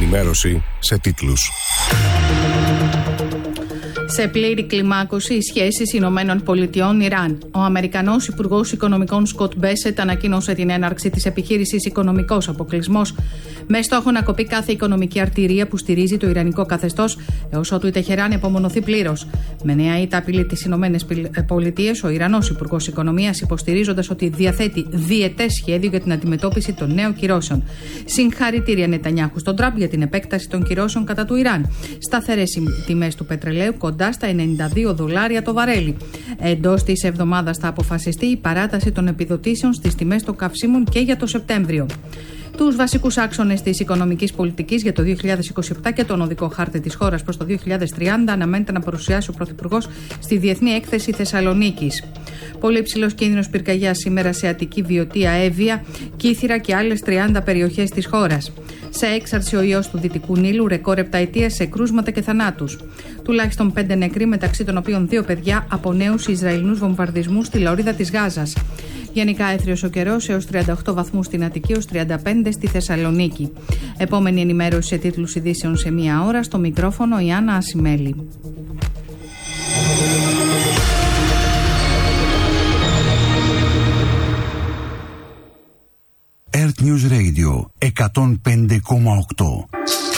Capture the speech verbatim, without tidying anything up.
ενημέρωση σε τίτλους. Σε πλήρη κλιμάκωση οι σχέσεις Ηνωμένων Πολιτειών Ιράν. Ο Αμερικανός Υπουργός Οικονομικών Σκοτ Μπέσετ ανακοίνωσε την έναρξη της επιχείρησης Οικονομικός Αποκλεισμός με στόχο να κοπεί κάθε οικονομική αρτηρία που στηρίζει το ιρανικό καθεστώς έως ότου η Τεχεράνη απομονωθεί πλήρως. Με νέα ήττα απειλεί τις Ηνωμένες Πολιτείες, ο Ιρανός Υπουργός Οικονομίας, υποστηρίζοντας ότι διαθέτει διετές σχέδιο για την αντιμετώπιση των νέων κυρώσεων. Συγχαρητήρια Νετανιάχου στον Τραμπ για την επέκταση των κυρώσεων κατά του Ιράν. Σταθερές οι τιμές του πετρελαίου κοντά στα ενενήντα δύο δολάρια το βαρέλι. Εντός της εβδομάδας θα αποφασιστεί η παράταση των επιδοτήσεων στις τιμές των καυσίμων και για το Σεπτέμβριο. Τους βασικούς άξονες της οικονομικής πολιτικής για το δύο χιλιάδες είκοσι επτά και τον οδικό χάρτη της χώρας προς το δύο χιλιάδες τριάντα αναμένεται να παρουσιάσει ο Πρωθυπουργός στη Διεθνή Έκθεση Θεσσαλονίκης. Πολύ υψηλός κίνδυνος πυρκαγιάς σήμερα σε Αττική, Βιωτία, Εύβοια, Κύθυρα και άλλες τριάντα περιοχές της χώρας. Σε έξαρση ο ιός του Δυτικού Νείλου, ρεκόρ επταετίας σε κρούσματα και θανάτους. Τουλάχιστον πέντε νεκροί, μεταξύ των οποίων δύο παιδιά, από νέους Ισραηλινούς βομβαρδισμούς στη λωρίδα της Γάζας. Γενικά έθριος ο καιρός έως τριάντα οκτώ βαθμούς στην Αττική, έως τριάντα πέντε στη Θεσσαλονίκη. Επόμενη ενημέρωση σε τίτλους ειδήσεων σε μία ώρα. Στο μικρόφωνο η Άννα Ασημέλη. Earth News Radio εκατόν πέντε κόμμα οκτώ